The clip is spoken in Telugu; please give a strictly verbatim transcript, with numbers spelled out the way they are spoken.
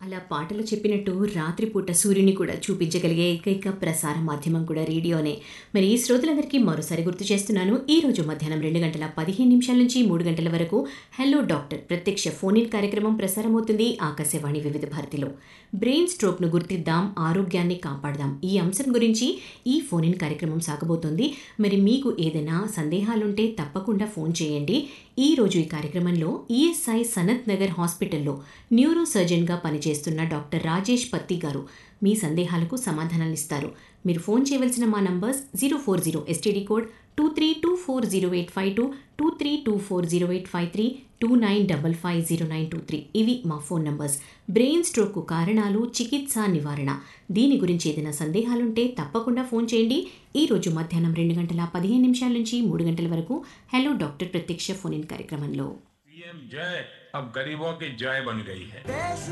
అలా పాటలు చెప్పినట్టు రాత్రిపూట సూర్యుని కూడా చూపించగలిగే ఏకైక ప్రసార మాధ్యమం కూడా రేడియోనే. మరి ఈ శ్రోతలందరికీ మరోసారి గుర్తు చేస్తున్నాను, ఈ రోజు మధ్యాహ్నం రెండు గంటల పదిహేను నిమిషాల నుంచి మూడు గంటల వరకు హలో డాక్టర్ ప్రత్యక్ష ఫోన్ ఇన్ కార్యక్రమం ప్రసారమవుతుంది ఆకాశవాణి వివిధ భారతిలో. బ్రెయిన్ స్ట్రోక్ను గుర్తిద్దాం, ఆరోగ్యాన్ని కాపాడదాం, ఈ అంశం గురించి ఈ ఫోన్ ఇన్ కార్యక్రమం సాగబోతోంది. మరి మీకు ఏదైనా సందేహాలుంటే తప్పకుండా ఫోన్ చేయండి. ఈ రోజు ఈ కార్యక్రమంలో ఈఎస్ఐ సనత్ నగర్ హాస్పిటల్లో న్యూరో సర్జన్గా పనిచేస్తున్న డాక్టర్ రాజేష్ పత్తి గారు మీ సందేహాలకు సమాధానాలిస్తారు. మీరు ఫోన్ చేయవలసిన మా numbers zero four zero STD code two three two four zero eight five two, two three two four zero eight five three, two nine double five zero nine two three. ఇవి మా ఫోన్ నంబర్స్. బ్రెయిన్ స్ట్రోక్కు కారణాలు, చికిత్స, నివారణ, దీని గురించి ఏదైనా సందేహాలుంటే తప్పకుండా ఫోన్ చేయండి. ఈ రోజు మధ్యాహ్నం రెండు గంటల పదిహేను నిమిషాల నుంచి మూడు గంటల వరకు హలో డాక్టర్ ప్రత్యక్ష ఫోన్ ఇన్ కార్యక్రమంలో. पीएम जय अब गरीबों की जय बन गई है.